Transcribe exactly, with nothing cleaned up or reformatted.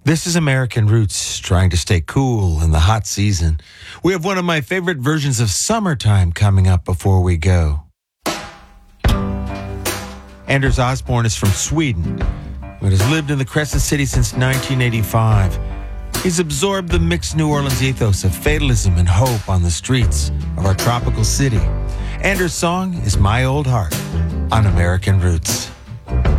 This is American Roots, trying to stay cool in the hot season. We have one of my favorite versions of Summertime coming up before we go. Anders Osborne is from Sweden, but has lived in the Crescent City since nineteen eighty-five. He's absorbed the mixed New Orleans ethos of fatalism and hope on the streets of our tropical city. Anders' song is My Old Heart on American Roots.